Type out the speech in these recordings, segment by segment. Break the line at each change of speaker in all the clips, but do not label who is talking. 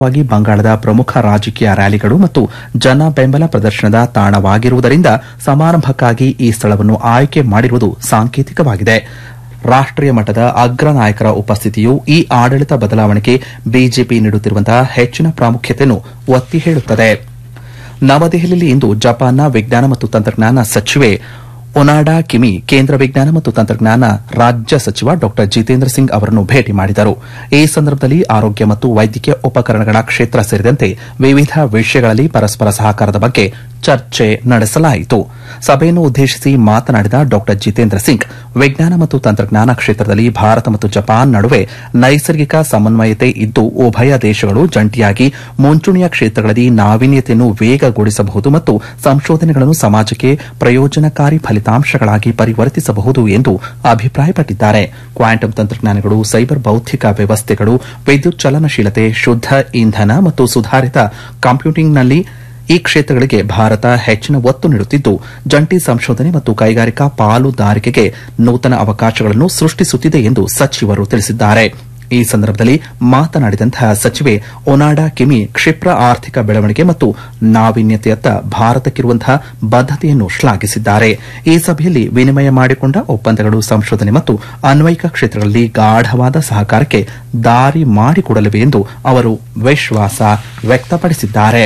ಬಂಗಾಳದ ಪ್ರಮುಖ ರಾಜಕೀಯ ರ್ಯಾಲಿಗಳು ಮತ್ತು ಜನ ಬೆಂಬಲ ಪ್ರದರ್ಶನದ ತಾಣವಾಗಿರುವುದರಿಂದ ಸಮಾರಂಭಕ್ಕಾಗಿ ಈ ಸ್ಥಳವನ್ನು ಆಯ್ಕೆ ಮಾಡಿರುವುದು ಸಾಂಕೇತಿಕವಾಗಿದೆ. ರಾಷ್ಟೀಯ ಮಟ್ಟದ ಅಗ್ರ ನಾಯಕರ ಉಪಸ್ಥಿತಿಯು ಈ ಆಡಳಿತ ಬದಲಾವಣೆಗೆ ಬಿಜೆಪಿ ನೀಡುತ್ತಿರುವಂತಹ ಹೆಚ್ಚಿನ ಪ್ರಾಮುಖ್ಯತೆಯನ್ನು ಒತ್ತಿ ಹೇಳುತ್ತದೆ. ನವದೆಹಲಿಯಲ್ಲಿ ಇಂದು ಜಪಾನ್ನ ವಿಜ್ಞಾನ ಮತ್ತು ತಂತ್ರಜ್ಞಾನ ಸಚಿವೆ ಒನಾಡಾ ಕಿಮಿ ಕೇಂದ್ರ ವಿಜ್ಞಾನ ಮತ್ತು ತಂತ್ರಜ್ಞಾನ ರಾಜ್ಯ ಸಚಿವ ಡಾ ಜಿತೇಂದ್ರ ಸಿಂಗ್ ಅವರನ್ನು ಭೇಟಿ ಮಾಡಿದರು. ಈ ಸಂದರ್ಭದಲ್ಲಿ ಆರೋಗ್ಯ ಮತ್ತು ವೈದ್ಯಕೀಯ ಉಪಕರಣಗಳ ಕ್ಷೇತ್ರ ಸೇರಿದಂತೆ ವಿವಿಧ ವಿಷಯಗಳಲ್ಲಿ ಪರಸ್ಪರ ಸಹಕಾರದ ಬಗ್ಗೆ ಚರ್ಚೆ ನಡೆಸಲಾಯಿತು. ಸಭೆಯನ್ನು ಉದ್ದೇಶಿಸಿ ಮಾತನಾಡಿದ ಡಾ ಜಿತೇಂದ್ರ ಸಿಂಗ್, ವಿಜ್ಞಾನ ಮತ್ತು ತಂತ್ರಜ್ಞಾನ ಕ್ಷೇತ್ರದಲ್ಲಿ ಭಾರತ ಮತ್ತು ಜಪಾನ್ ನಡುವೆ ನೈಸರ್ಗಿಕ ಸಮನ್ವಯತೆ ಇದ್ದು ಉಭಯ ದೇಶಗಳು ಜಂಟಿಯಾಗಿ ಮುಂಚೂಣಿಯ ಕ್ಷೇತ್ರಗಳಲ್ಲಿ ನಾವೀನ್ಯತೆಯನ್ನು ವೇಗಗೊಳಿಸಬಹುದು ಮತ್ತು ಸಂಶೋಧನೆಗಳನ್ನು ಸಮಾಜಕ್ಕೆ ಪ್ರಯೋಜನಕಾರಿ ಫಲಿತಾಂಶಗಳಾಗಿ ಪರಿವರ್ತಿಸಬಹುದು ಎಂದು ಅಭಿಪ್ರಾಯಪಟ್ಟಿದ್ದಾರೆ. ಕ್ವಾಂಟಮ್ ತಂತ್ರಜ್ಞಾನಗಳು, ಸೈಬರ್ ಬೌದ್ಧಿಕ ವ್ಯವಸ್ಥೆಗಳು, ವಿದ್ಯುತ್ ಚಲನಶೀಲತೆ, ಶುದ್ದ ಇಂಧನ ಮತ್ತು ಸುಧಾರಿತ ಕಂಪ್ಯೂಟಿಂಗ್ನಲ್ಲಿ ಈ ಕ್ಷೇತ್ರಗಳಿಗೆ ಭಾರತ ಹೆಚ್ಚಿನ ಒತ್ತು ನೀಡುತ್ತಿದ್ದು ಜಂಟಿ ಸಂಶೋಧನೆ ಮತ್ತು ಕೈಗಾರಿಕಾ ಪಾಲುದಾರಿಕೆಗೆ ನೂತನ ಅವಕಾಶಗಳನ್ನು ಸೃಷ್ಟಿಸುತ್ತಿದೆ ಎಂದು ಸಚಿವರು ತಿಳಿಸಿದ್ದಾರೆ. ಈ ಸಂದರ್ಭದಲ್ಲಿ ಮಾತನಾಡಿದಂತಹ ಸಚಿವೆ ಒನಾಡಾ ಕಿಮಿ ಕ್ಷಿಪ್ರ ಆರ್ಥಿಕ ಬೆಳವಣಿಗೆ ಮತ್ತು ನಾವೀನ್ಯತೆಯತ್ತ ಭಾರತಕ್ಕಿರುವಂತಹ ಬದ್ದತೆಯನ್ನು ಶ್ಲಾಘಿಸಿದ್ದಾರೆ. ಈ ಸಭೆಯಲ್ಲಿ ವಿನಿಮಯ ಮಾಡಿಕೊಂಡ ಒಪ್ಪಂದಗಳು ಸಂಶೋಧನೆ ಮತ್ತು ಅನ್ವಯಿಕ ಕ್ಷೇತ್ರಗಳಲ್ಲಿ ಗಾಢವಾದ ಸಹಕಾರಕ್ಕೆ ದಾರಿ ಮಾಡಿಕೊಡಲಿವೆ ಎಂದು ಅವರು ವಿಶ್ವಾಸ ವ್ಯಕ್ತಪಡಿಸಿದ್ದಾರೆ.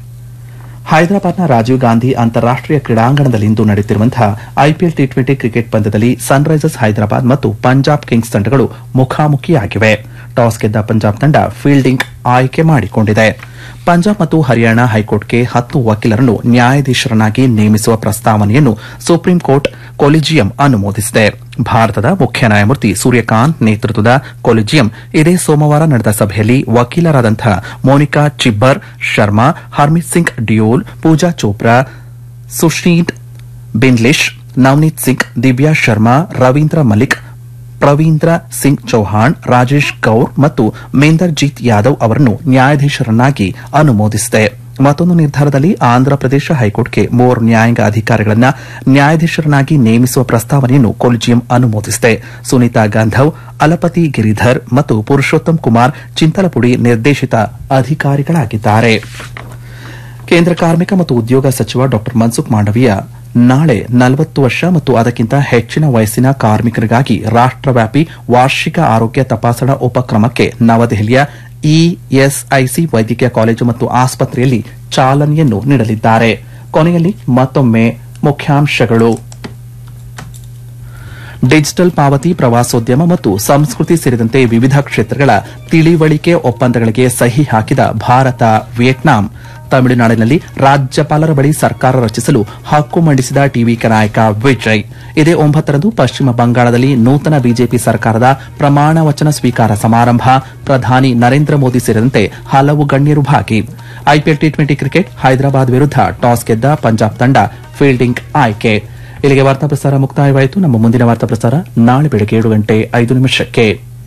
ಹೈದರಾಬಾದ್ನ ರಾಜೀವ್ ಗಾಂಧಿ ಅಂತಾರಾಷ್ಟೀಯ ಕ್ರೀಡಾಂಗಣದಲ್ಲಿಂದು ನಡೆಯುತ್ತಿರುವಂತಹ ಐಪಿಎಲ್ ಟಿ20 ಕ್ರಿಕೆಟ್ ಪಂದ್ಯದಲ್ಲಿ ಸನ್ರೈಸರ್ಸ್ ಹೈದರಾಬಾದ್ ಮತ್ತು ಪಂಜಾಬ್ ಕಿಂಗ್ಸ್ ತಂಡಗಳು ಮುಖಾಮುಖಿಯಾಗಿವೆ. ಟಾಸ್ ಗೆದ್ದ ಪಂಜಾಬ್ ತಂಡ ಫೀಲ್ಡಿಂಗ್ ಆಯ್ಕೆ ಮಾಡಿಕೊಂಡಿದೆ. ಪಂಜಾಬ್ ಮತ್ತು ಹರಿಯಾಣ ಹೈಕೋರ್ಟ್ಗೆ 10 ವಕೀಲರನ್ನು ನ್ಯಾಯಾಧೀಶರನ್ನಾಗಿ ನೇಮಿಸುವ ಪ್ರಸ್ತಾವನೆಯನ್ನು ಸುಪ್ರೀಂ ಕೋರ್ಟ್ ಕೊಲಿಜಿಯಂ ಅನುಮೋದಿಸಿದೆ. ಭಾರತದ ಮುಖ್ಯ ನ್ಯಾಯಮೂರ್ತಿ ಸೂರ್ಯಕಾಂತ್ ನೇತೃತ್ವದ ಕೊಲಿಜಿಯಂ ಇದೇ ಸೋಮವಾರ ನಡೆದ ಸಭೆಯಲ್ಲಿ ವಕೀಲರಾದಂತಹ ಮೋನಿಕಾ ಚಿಬ್ಬರ್ ಶರ್ಮಾ, ಹರ್ಮಿತ್ ಸಿಂಗ್ ಡಿಯೋಲ್, ಪೂಜಾ ಚೋಪ್ರಾ, ಸುಶೀಲ್ ಬಿನ್ಲಿಶ್, ನವನೀತ್ ಸಿಂಗ್, ದಿವ್ಯಾ ಶರ್ಮಾ, ರವೀಂದ್ರ ಮಲಿಕ್, ಪ್ರವೀಂದ್ರ ಸಿಂಗ್ ಚೌಹಾಣ್, ರಾಜೇಶ್ ಗೌರ್ ಮತ್ತು ಮೇಂದರ್ಜೀತ್ ಯಾದವ್ ಅವರನ್ನು ನ್ಯಾಯಾಧೀಶರನ್ನಾಗಿ ಅನುಮೋದಿಸಿದೆ. ಮತ್ತೊಂದು ನಿರ್ಧಾರದಲ್ಲಿ ಆಂಧ್ರಪ್ರದೇಶ ಹೈಕೋರ್ಟ್ಗೆ 3 ನ್ಯಾಯಾಂಗ ಅಧಿಕಾರಿಗಳನ್ನು ನ್ಯಾಯಾಧೀಶರನ್ನಾಗಿ ನೇಮಿಸುವ ಪ್ರಸ್ತಾವನೆಯನ್ನು ಕೊಲಿಜಿಯಂ ಅನುಮೋದಿಸಿದೆ. ಸುನೀತಾ ಗಾಂಧವ್, ಅಲಪತಿ ಗಿರಿಧರ್ ಮತ್ತು ಪುರುಷೋತ್ತಮ್ ಕುಮಾರ್ ಚಿಂತಲಪುಡಿ ನಿರ್ದೇಶಿತ ಅಧಿಕಾರಿಗಳಾಗಿದ್ದಾರೆ. ಕೇಂದ್ರ ಕಾರ್ಮಿಕ ಮತ್ತು ಉದ್ಯೋಗ ಸಚಿವ ಡಾ ಮನ್ಸುಖ್ ಮಾಂಡವೀಯ ನಾಳೆ 40 ವರ್ಷ ಮತ್ತು ಅದಕ್ಕಿಂತ ಹೆಚ್ಚಿನ ವಯಸ್ಸಿನ ಕಾರ್ಮಿಕರಿಗಾಗಿ ರಾಷ್ಟವ್ಯಾಪಿ ವಾರ್ಷಿಕ ಆರೋಗ್ಯ ತಪಾಸಣಾ ಉಪಕ್ರಮಕ್ಕೆ ನವದೆಹಲಿಯ ಇಎಸ್ಐಸಿ ವೈದ್ಯಕೀಯ ಕಾಲೇಜು ಮತ್ತು ಆಸ್ಪತ್ರೆಯಲ್ಲಿ ಚಾಲನೆಯನ್ನು ನೀಡಲಿದ್ದಾರೆ. ಕೊನೆಯಲ್ಲಿ ಮತ್ತೊಮ್ಮೆ ಮುಖ್ಯಾಂಶಗಳು. ಡಿಜಿಟಲ್ ಪಾವತಿ, ಪ್ರವಾಸೋದ್ಯಮ ಮತ್ತು ಸಂಸ್ಕೃತಿ ಸೇರಿದಂತೆ ವಿವಿಧ ಕ್ಷೇತ್ರಗಳ ತಿಳಿವಳಿಕೆ ಒಪ್ಪಂದಗಳಿಗೆ ಸಹಿ ಹಾಕಿದ ಭಾರತ ವಿಯೆಟ್ನಾಂ. ತಮಿಳುನಾಡಿನಲ್ಲಿ ರಾಜ್ಯಪಾಲರ ಬಳಿ ಸರ್ಕಾರ ರಚಿಸಲು ಹಕ್ಕು ಮಂಡಿಸಿದ ಟಿವಿಕೆ ನಾಯಕ ವಿಜಯ್. ಇದೇ 9ರಂದು ಪಶ್ಚಿಮ ಬಂಗಾಳದಲ್ಲಿ ನೂತನ ಬಿಜೆಪಿ ಸರ್ಕಾರದ ಪ್ರಮಾಣ ವಚನ ಸ್ವೀಕಾರ ಸಮಾರಂಭ. ಪ್ರಧಾನಿ ನರೇಂದ್ರ ಮೋದಿ ಸೇರಿದಂತೆ ಹಲವು ಗಣ್ಯರು ಭಾಗಿ. ಐಪಿಎಲ್ ಟಿ20 ಕ್ರಿಕೆಟ್ ಹೈದರಾಬಾದ್ ವಿರುದ್ಧ ಟಾಸ್ ಗೆದ್ದ ಪಂಜಾಬ್ ತಂಡ ಫೀಲ್ಡಿಂಗ್ ಆಯ್ಕೆ. ಇಲ್ಲಿಗೆ ವಾರ್ತಾ ಪ್ರಸಾರ ಮುಕ್ತಾಯವಾಯಿತು. ನಮ್ಮ ಮುಂದಿನ ವಾರ್ತಾ ಪ್ರಸಾರ ನಾಳೆ ಬೆಳಗ್ಗೆ 7:05.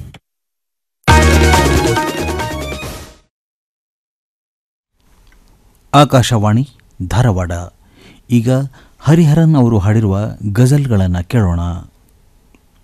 ಆಕಾಶವಾಣಿ ಧಾರವಾಡ. ಈಗ ಹರಿಹರನ್ ಅವರು ಹಾಡಿರುವ ಗಜಲ್ಗಳನ್ನು ಕೇಳೋಣ.